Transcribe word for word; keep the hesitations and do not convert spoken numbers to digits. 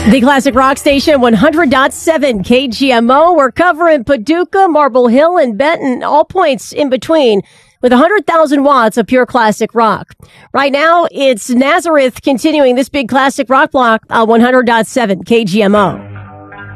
The Classic Rock Station, one hundred point seven K G M O. We're covering Paducah, Marble Hill, and Benton, all points in between, with one hundred thousand watts of pure classic rock. Right now, it's Nazareth continuing this big classic rock block on one hundred point seven K G M O.